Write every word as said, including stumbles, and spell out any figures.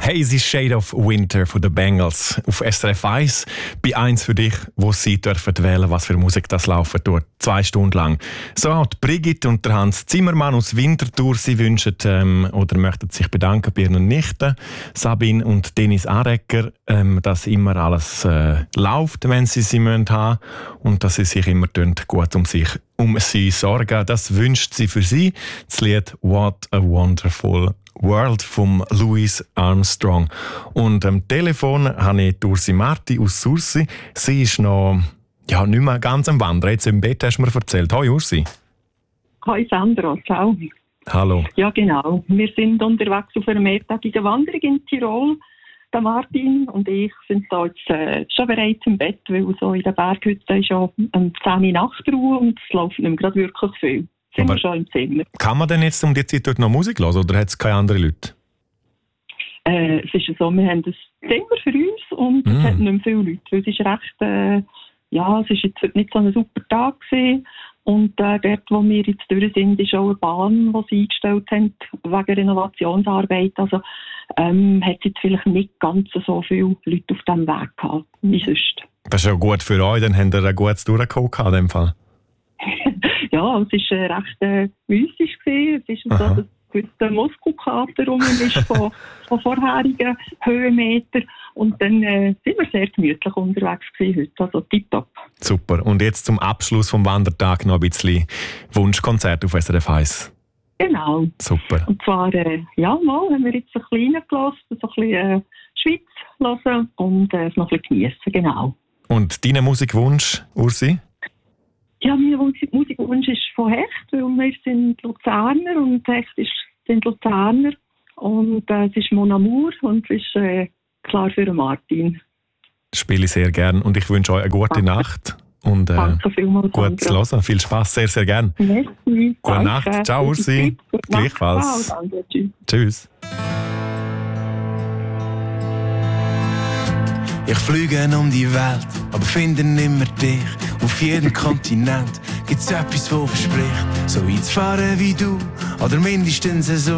Hazy Shade of Winter von den Bengals auf S R F eins. Bei eins für dich, wo Sie dürfen wählen, was für Musik das laufen tut. Zwei Stunden lang. So auch die Brigitte und der Hans Zimmermann aus Winterthur. Sie wünschen ähm, oder möchten sich bedanken bei ihren Nichten, Sabine und Dennis Arecker, ähm, dass immer alles äh, läuft, wenn sie sie haben müssen und dass sie sich immer gut um sich um sie sorgen. Das wünscht sie für sie. Das Lied What a Wonderful World von Louis Armstrong. Und am Telefon habe ich Ursi Marti aus Sursi. Sie ist noch ja, nicht mehr ganz am Wandern. Jetzt im Bett hast du mir erzählt. Hoi Ursi. Hoi Sandra, ciao. Hallo. Ja genau, wir sind unterwegs auf einer mehrtägigen Wanderung in Tirol. Der Martin und ich sind da jetzt äh, schon bereits im Bett, weil so in der Berghütte ist ja um zehn Uhr Nachtruhe und es läuft nicht mehr gerade wirklich viel. Sind wir schon im Zimmer. Kann man denn jetzt um die Zeit dort noch Musik hören oder hat es keine anderen Leute? Äh, es ist so, wir haben ein Zimmer für uns und mm. es hat nicht mehr viele Leute. Weil es ist recht, äh, ja, es ist jetzt heute nicht so ein super Tag gewesen. Und äh, dort, wo wir jetzt durch sind, ist auch eine Bahn, die sie eingestellt haben, wegen Renovationsarbeit. Also ähm, hat es jetzt vielleicht nicht ganz so viele Leute auf diesem Weg gehabt, wie sonst. Das ist ja gut für euch, dann habt ihr ein gutes Durchgekommen in dem Fall. Ja, es war äh, recht äh, mystisch gewesen. Es ist Aha. so, dass der Muskelkater rum ist von, von vorherigen Höhenmetern. Und dann äh, sind wir sehr gemütlich unterwegs gewesen heute. Also tipptopp. Super. Und jetzt zum Abschluss vom Wandertag noch ein bisschen Wunschkonzert auf S R F eins. Genau. Super. Und zwar, äh, ja, mal haben wir jetzt ein bisschen reingelassen, so ein bisschen äh, Schweiz hören und äh, es noch ein bisschen geniessen, genau. Und dein Musikwunsch, Ursi? Ja, mein Musikwunsch ist von Hecht, weil wir sind Luzerner und Hecht ist, sind Luzerner. Und äh, es ist Mon Amour und es ist äh, klar für Martin. Das spiele ich sehr gern und ich wünsche euch eine gute Danke. Nacht. Und äh, Danke vielmals. Gut zu hören. Viel Spass, sehr, sehr gern. Merci. Gute Nacht. Ciao, Ursi. Gleichfalls. Ciao, danke. Tschüss. Tschüss. Ich fliege um die Welt, aber finde nimmer dich. Auf jedem Kontinent gibt's etwas, wo verspricht, so weit zu fahren wie du, oder mindestens so.